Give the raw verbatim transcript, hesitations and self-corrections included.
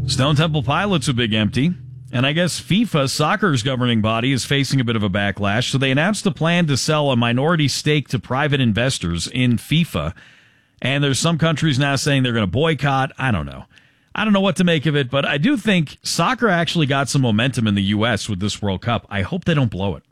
Stone Temple Pilots a big empty. And I guess FIFA, soccer's governing body, is facing a bit of a backlash. So they announced a plan to sell a minority stake to private investors in FIFA. And there's some countries now saying they're going to boycott. I don't know. I don't know what to make of it, but I do think soccer actually got some momentum in the U S with this World Cup. I hope they don't blow it.